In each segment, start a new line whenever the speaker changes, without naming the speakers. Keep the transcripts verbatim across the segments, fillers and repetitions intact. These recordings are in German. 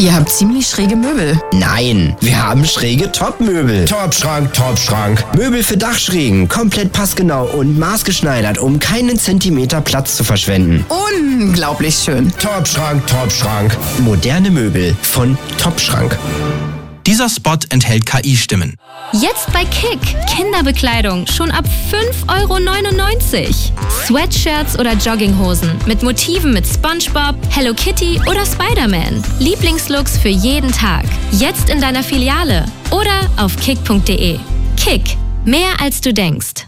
Ihr habt ziemlich schräge Möbel.
Nein, wir haben schräge Top-Möbel. Top-Schrank, Top-Schrank. Möbel für Dachschrägen, komplett passgenau und maßgeschneidert, um keinen Zentimeter Platz zu verschwenden.
Unglaublich schön.
Top-Schrank, Top-Schrank. Moderne Möbel von Top-Schrank.
Dieser Spot enthält K I-Stimmen.
Jetzt bei Kick. Kinderbekleidung schon ab fünf Euro neunundneunzig. Sweatshirts oder Jogginghosen mit Motiven mit SpongeBob, Hello Kitty oder Spider-Man. Lieblingslooks für jeden Tag. Jetzt in deiner Filiale oder auf kick punkt de. Kick. Mehr als du denkst.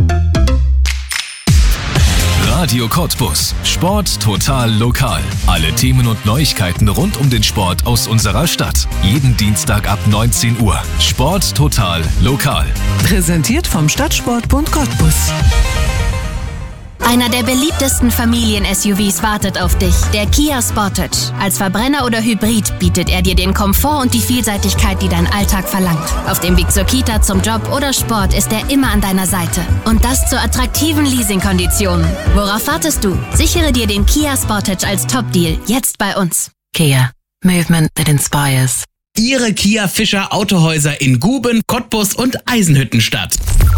Radio Cottbus. Sport total lokal. Alle Themen und Neuigkeiten rund um den Sport aus unserer Stadt. Jeden Dienstag ab neunzehn Uhr. Sport total lokal.
Präsentiert vom Stadtsportbund Cottbus.
Einer der beliebtesten Familien-S U Vs wartet auf dich, der Kia Sportage. Als Verbrenner oder Hybrid bietet er dir den Komfort und die Vielseitigkeit, die dein Alltag verlangt. Auf dem Weg zur Kita, zum Job oder Sport ist er immer an deiner Seite. Und das zu attraktiven Leasingkonditionen. Worauf wartest du? Sichere dir den Kia Sportage als Top-Deal jetzt bei uns.
Kia. Movement that inspires.
Ihre Kia Fischer Autohäuser in Guben, Cottbus und Eisenhüttenstadt.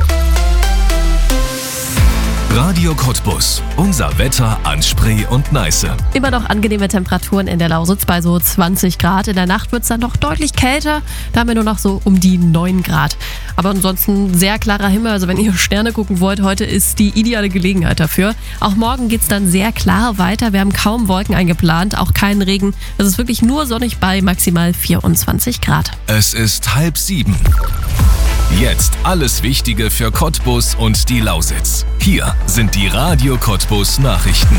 Radio Cottbus. Unser Wetter an Spree und Neiße.
Immer noch angenehme Temperaturen in der Lausitz bei so zwanzig Grad. In der Nacht wird es dann noch deutlich kälter. Da haben wir nur noch so um die neun Grad. Aber ansonsten sehr klarer Himmel. Also wenn ihr Sterne gucken wollt, heute ist die ideale Gelegenheit dafür. Auch morgen geht es dann sehr klar weiter. Wir haben kaum Wolken eingeplant, auch keinen Regen. Es ist wirklich nur sonnig bei maximal vierundzwanzig Grad.
Es ist halb sieben. Jetzt alles Wichtige für Cottbus und die Lausitz. Hier sind die Radio Cottbus Nachrichten.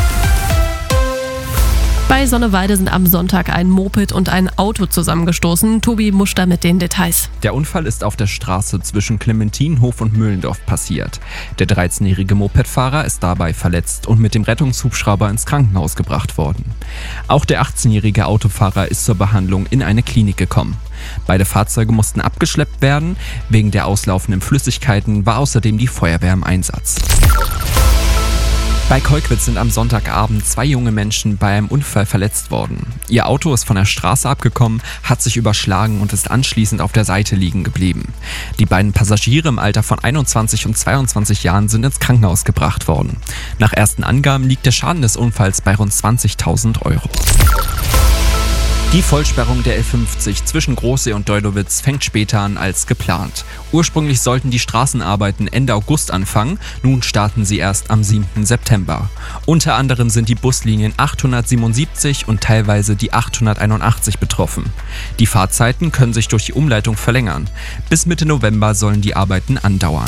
Bei Sonneweide sind am Sonntag ein Moped und ein Auto zusammengestoßen. Tobi Muster mit den Details.
Der Unfall ist auf der Straße zwischen Clementinhof und Mühlendorf passiert. Der dreizehnjährige Mopedfahrer ist dabei verletzt und mit dem Rettungshubschrauber ins Krankenhaus gebracht worden. Auch der achtzehnjährige Autofahrer ist zur Behandlung in eine Klinik gekommen. Beide Fahrzeuge mussten abgeschleppt werden. Wegen der auslaufenden Flüssigkeiten war außerdem die Feuerwehr im Einsatz. Bei Kolkwitz sind am Sonntagabend zwei junge Menschen bei einem Unfall verletzt worden. Ihr Auto ist von der Straße abgekommen, hat sich überschlagen und ist anschließend auf der Seite liegen geblieben. Die beiden Passagiere im Alter von einundzwanzig und zweiundzwanzig Jahren sind ins Krankenhaus gebracht worden. Nach ersten Angaben liegt der Schaden des Unfalls bei rund zwanzigtausend Euro. Die Vollsperrung der L fünfzig zwischen Großsee und Deudowitz fängt später an als geplant. Ursprünglich sollten die Straßenarbeiten Ende August anfangen, nun starten sie erst am siebten September. Unter anderem sind die Buslinien achthundertsiebenundsiebzig und teilweise die achthunderteinundachtzig betroffen. Die Fahrzeiten können sich durch die Umleitung verlängern. Bis Mitte November sollen die Arbeiten andauern.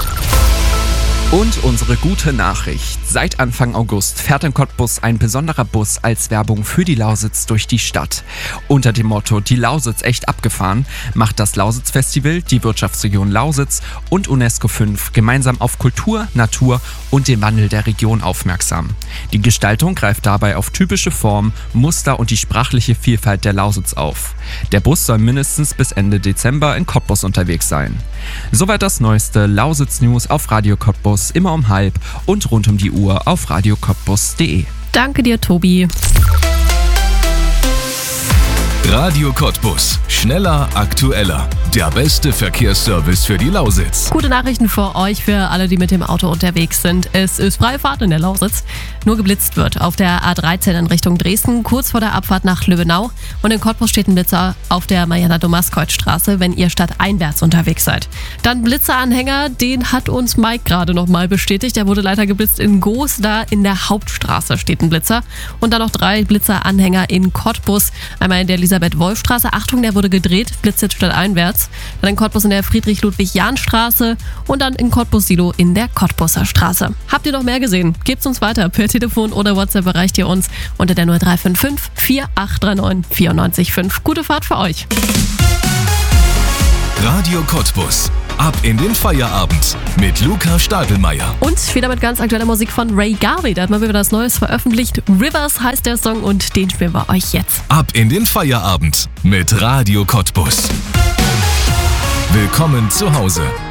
Und unsere gute Nachricht. Seit Anfang August fährt in Cottbus ein besonderer Bus als Werbung für die Lausitz durch die Stadt. Unter dem Motto "Die Lausitz echt abgefahren" macht das Lausitz-Festival, die Wirtschaftsregion Lausitz und UNESCO fünf gemeinsam auf Kultur, Natur und den Wandel der Region aufmerksam. Die Gestaltung greift dabei auf typische Formen, Muster und die sprachliche Vielfalt der Lausitz auf. Der Bus soll mindestens bis Ende Dezember in Cottbus unterwegs sein. Soweit das neueste Lausitz-News auf Radio Cottbus, immer um halb und rund um die Uhr auf radio cottbus punkt de.
Danke dir, Tobi.
Radio Cottbus. Schneller, aktueller. Der beste Verkehrsservice für die Lausitz.
Gute Nachrichten für euch, für alle, die mit dem Auto unterwegs sind. Es ist freie Fahrt in der Lausitz. Nur geblitzt wird auf der A dreizehn in Richtung Dresden, kurz vor der Abfahrt nach Löwenau. Und in Cottbus steht ein Blitzer auf der Mariana-Domaskreuz-Straße, wenn ihr stadteinwärts unterwegs seid. Dann Blitzeranhänger, den hat uns Mike gerade nochmal bestätigt. Der wurde leider geblitzt in Goos, da in der Hauptstraße steht ein Blitzer. Und dann noch drei Blitzeranhänger in Cottbus. Einmal in der Elisabeth-Wolf-Straße. Achtung, der wurde gedreht, blitzt jetzt stadteinwärts. Dann in Cottbus in der Friedrich-Ludwig-Jahn-Straße und dann in Cottbus-Silo in der Cottbuser Straße. Habt ihr noch mehr gesehen? Gebt's uns weiter. Per Telefon oder WhatsApp erreicht ihr uns unter der null drei fünf fünf, vier acht drei neun, vier neun fünf. Gute Fahrt für euch.
Radio Cottbus. Ab in den Feierabend mit Luca Stadelmeier.
Und wieder mit ganz aktueller Musik von Ray Garvey. Da hat man wieder was Neues veröffentlicht. Rivers heißt der Song und den spielen wir euch jetzt.
Ab in den Feierabend mit Radio Cottbus. Willkommen zu Hause.